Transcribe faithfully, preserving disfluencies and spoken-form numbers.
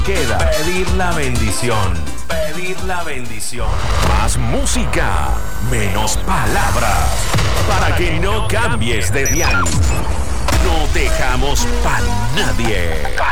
queda pedir la bendición. Pedir la bendición. Más música, menos palabras. Para que no cambies de dial. No dejamos pa' nadie. Pa'